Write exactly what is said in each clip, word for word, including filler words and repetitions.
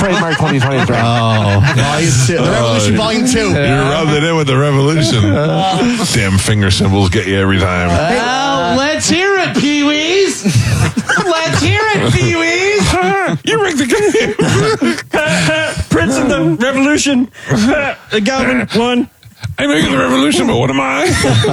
Trademark twenty twenty-three. Oh, volume two. The Revolution Volume two. You rubbed it in with the Revolution. Damn finger symbols get you every time. Well, let's hear it, Pee-wees. Let's hear it, Pee-wees. You rigged the game. Prince of the Revolution. Galvin won. I know you're the Revolution, but what am I?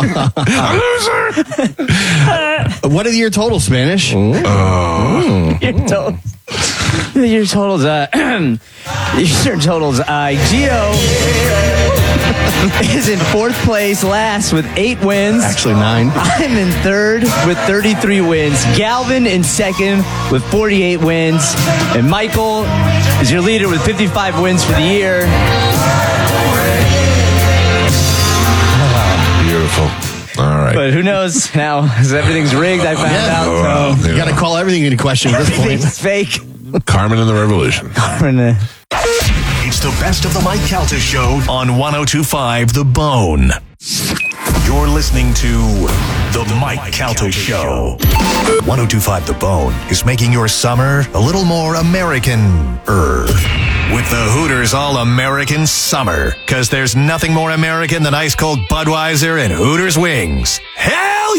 A loser. What are your totals, Spanish? Oh. Your totals. Your totals. Uh, your totals. Uh, Gio is in fourth place, last with eight wins. Actually, nine. I'm in third with thirty-three wins. Galvin in second with forty-eight wins. And Michael is your leader with fifty-five wins for the year. Beautiful. All right. But who knows now? Because everything's rigged, I found Yeah. out. Oh, So You got to call everything into question at this point. everything's fake. Carmen and the Revolution. It's the best of the Mike Calta Show on one oh two point five The Bone. You're listening to The Mike Calta Show. one oh two point five The Bone is making your summer a little more American-er. With the Hooters All-American Summer. Because there's nothing more American than ice-cold Budweiser and Hooters wings. Hell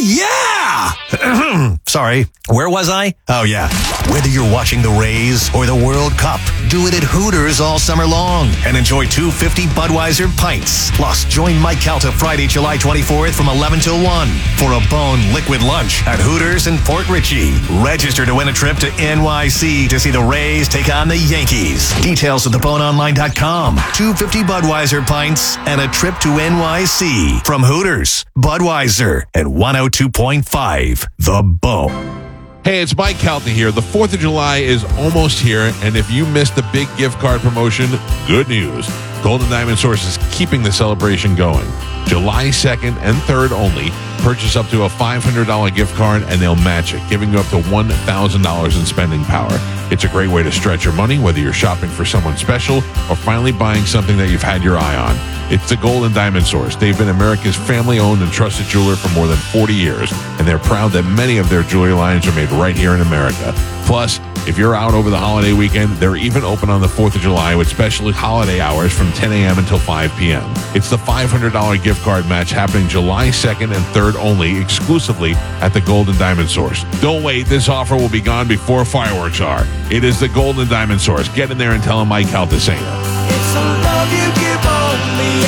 yeah! Sorry, where was I? Oh, yeah. Whether you're watching the Rays or the World Cup, do it at Hooters all summer long and enjoy two fifty Budweiser pints. Plus, join Mike Calta Friday, July twenty-fourth from eleven till one for a Bone Liquid Lunch at Hooters in Port Richey. Register to win a trip to N Y C to see the Rays take on the Yankees. Details at the bone online dot com. two fifty Budweiser pints and a trip to N Y C from Hooters, Budweiser, and one oh two point five The Bone. Hey, it's Mike Calta here. The fourth of July is almost here, and if you missed the big gift card promotion, good news. Golden Diamond Source is keeping the celebration going. July second and third only. Purchase up to a five hundred dollars gift card, and they'll match it, giving you up to one thousand dollars in spending power. It's a great way to stretch your money, whether you're shopping for someone special or finally buying something that you've had your eye on. It's the Golden Diamond Source. They've been America's family-owned and trusted jeweler for more than forty years, and they're proud that many of their jewelry lines are made right here in America. Plus, if you're out over the holiday weekend, they're even open on the fourth of July with special holiday hours from ten a.m. until five p.m. It's the five hundred dollars gift card match happening July second and third only, exclusively at the Golden Diamond Source. Don't wait. This offer will be gone before fireworks are. It is the Golden Diamond Source. Get in there and tell them Mike Calta sent you. It's a love you give only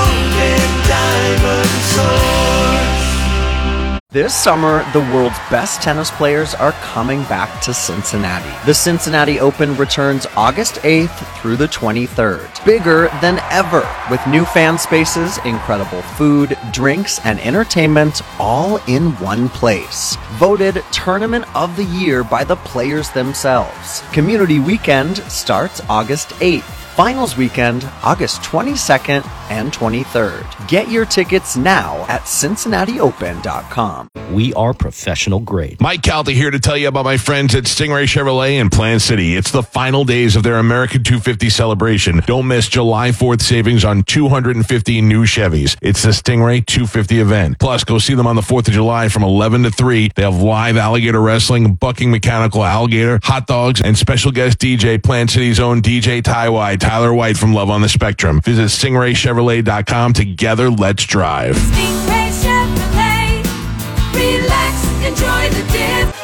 at Golden Diamond Source. This summer, the world's best tennis players are coming back to Cincinnati. The Cincinnati Open returns August eighth through the twenty-third. Bigger than ever, with new fan spaces, incredible food, drinks, and entertainment all in one place. Voted Tournament of the Year by the players themselves. Community Weekend starts August eighth. Finals Weekend, August twenty-second and twenty-third. Get your tickets now at cincinnati open dot com. We are professional grade. Mike Calta here to tell you about my friends at Stingray Chevrolet in Plant City. It's the final days of their American two fifty celebration. Don't miss July fourth savings on two hundred fifty new Chevys. It's the Stingray two fifty event. Plus, go see them on the fourth of July from eleven to three. They have live alligator wrestling, bucking mechanical alligator, hot dogs, and special guest D J, Plant City's own D J Ty White, Tyler White from Love on the Spectrum. Visit stingray chevrolet dot com. Together, let's drive. Stingray Chevrolet. Relax, enjoy the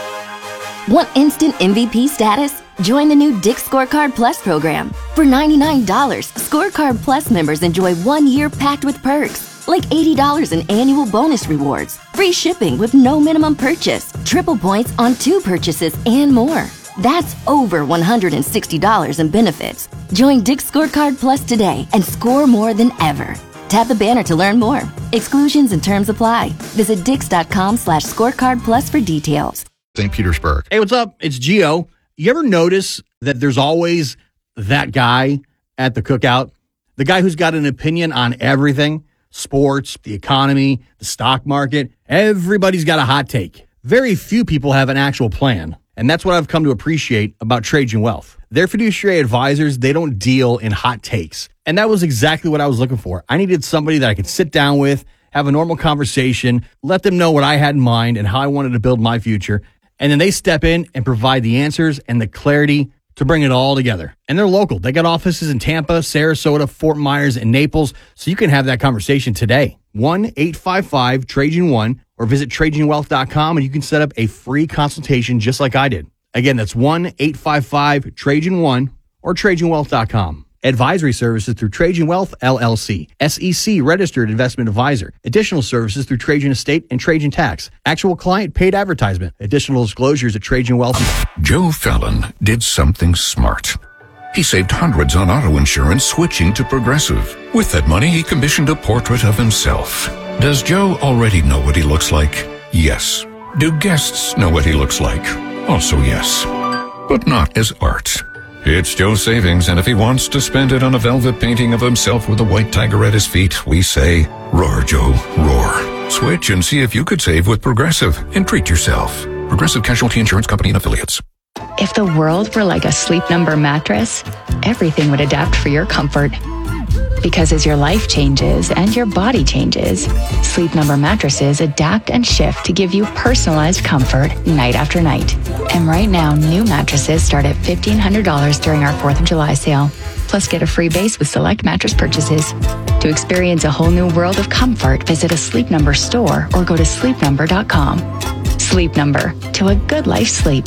dip. Want instant M V P status? Join the new Dick's Scorecard Plus program. For ninety-nine dollars, Scorecard Plus members enjoy one year packed with perks, like eighty dollars in annual bonus rewards, free shipping with no minimum purchase, triple points on two purchases, and more. That's over one hundred sixty dollars in benefits. Join Dick's Scorecard Plus today and score more than ever. Tap the banner to learn more. Exclusions and terms apply. Visit dix.com slash scorecard plus for details. Saint Petersburg. Hey, what's up? It's Gio. You ever notice that there's always that guy at the cookout? The guy who's got an opinion on everything. Sports, the economy, the stock market. Everybody's got a hot take. Very few people have an actual plan. And that's what I've come to appreciate about Trajan Wealth. Their fiduciary advisors, they don't deal in hot takes. And that was exactly what I was looking for. I needed somebody that I could sit down with, have a normal conversation, let them know what I had in mind and how I wanted to build my future. And then they step in and provide the answers and the clarity to bring it all together. And they're local. They got offices in Tampa, Sarasota, Fort Myers, and Naples, so you can have that conversation today. one eight five five Trajan one or visit Trajan Wealth dot com and you can set up a free consultation just like I did. Again, that's one eight five five Trajan one or Trajan Wealth dot com. Advisory services through Trajan Wealth, L L C. S E C registered investment advisor. Additional services through Trajan Estate and Trajan Tax. Actual client paid advertisement. Additional disclosures at Trajan Wealth. Joe Fallon did something smart. He saved hundreds on auto insurance switching to Progressive. With that money, he commissioned a portrait of himself. Does Joe already know what he looks like? Yes. Do guests know what he looks like? Also yes. But not as art. It's Joe's savings, and if he wants to spend it on a velvet painting of himself with a white tiger at his feet, we say, roar, Joe, roar. Switch and see if you could save with Progressive and treat yourself. Progressive Casualty Insurance Company and Affiliates. If the world were like a Sleep Number mattress, everything would adapt for your comfort. Because as your life changes and your body changes, Sleep Number mattresses adapt and shift to give you personalized comfort night after night. And right now, new mattresses start at fifteen hundred dollars during our fourth of July sale. Plus, get a free base with select mattress purchases. To experience a whole new world of comfort, visit a Sleep Number store or go to sleep number dot com. Sleep Number, to a good life sleep.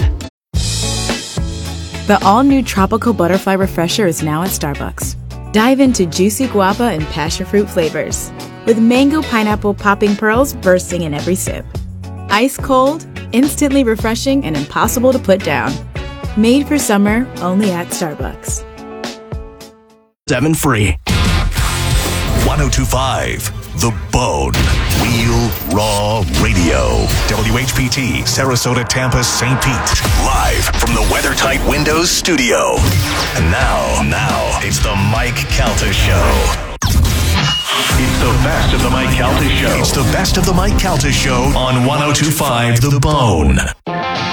The all-new Tropical Butterfly Refresher is now at Starbucks. Dive into juicy guava and passion fruit flavors, with mango pineapple popping pearls bursting in every sip. Ice cold, instantly refreshing, and impossible to put down. Made for summer, only at Starbucks. Seven free. ten twenty-five The Bone. Real Raw Radio. W H P T, Sarasota, Tampa, Saint Pete. Live from the WeatherTight Windows studio. And now, now, it's the Mike Calta Show. It's the best of the Mike Calta Show. It's the best of the Mike Calta Show on ten twenty-five The Bone.